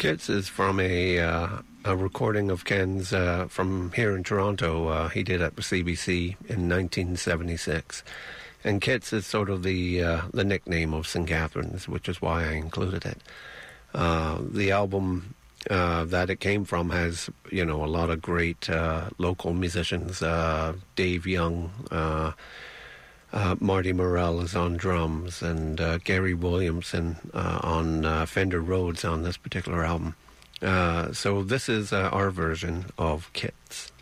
Kits is from a recording of Ken's from here in Toronto. He did at the CBC in 1976. And Kits is sort of the nickname of St. Catharines, which is why I included it. The album that it came from has, a lot of great local musicians. Dave Young, Marty Morell is on drums, and Gary Williamson on Fender Rhodes on this particular album. So this is our version of Kits.